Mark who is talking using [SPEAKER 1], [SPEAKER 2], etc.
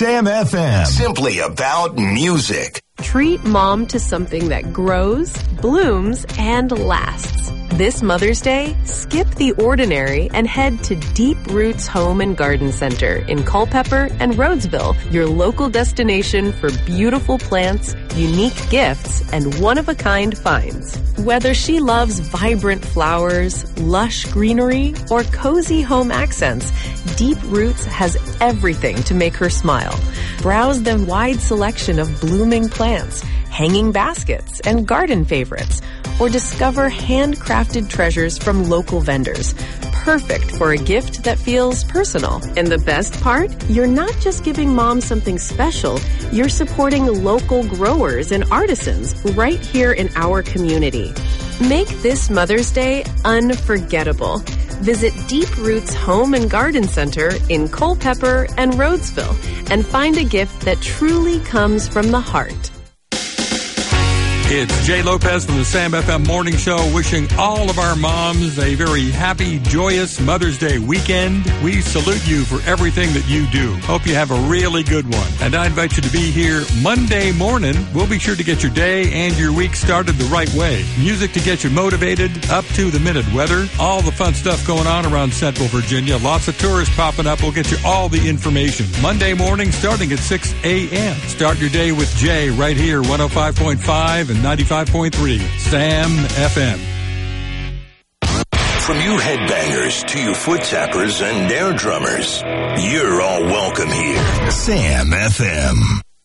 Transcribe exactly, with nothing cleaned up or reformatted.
[SPEAKER 1] Sam F M.
[SPEAKER 2] Simply about music.
[SPEAKER 3] Treat mom to something that grows, blooms, and lasts. This Mother's Day, skip the ordinary and head to Deep Roots Home and Garden Center in Culpeper and Rhodesville, your local destination for beautiful plants, unique gifts, and one-of-a-kind finds. Whether she loves vibrant flowers, lush greenery, or cozy home accents, Deep Roots has everything to make her smile. Browse the wide selection of blooming plants, hanging baskets, and garden favorites, or discover handcrafted treasures from local vendors. Perfect for a gift that feels personal. And the best part? You're not just giving mom something special, you're supporting local growers and artisans right here in our community. Make this Mother's Day unforgettable. Visit Deep Roots Home and Garden Center in Culpeper and Rhodesville and find a gift that truly comes from the heart.
[SPEAKER 4] It's Jay Lopez from the Sam F M Morning Show wishing all of our moms a very happy, joyous Mother's Day weekend. We salute you for everything that you do. Hope you have a really good one. And I invite you to be here Monday morning. We'll be sure to get your day and your week started the right way. Music to get you motivated, up to the minute weather, all the fun stuff going on around Central Virginia. Lots of tourists popping up. We'll get you all the information. Monday morning starting at six a.m. Start your day with Jay right here, one oh five point five and ninety-five point three, Sam F M.
[SPEAKER 2] From you headbangers to you foot tappers and air drummers, you're all welcome here.
[SPEAKER 1] Sam F M.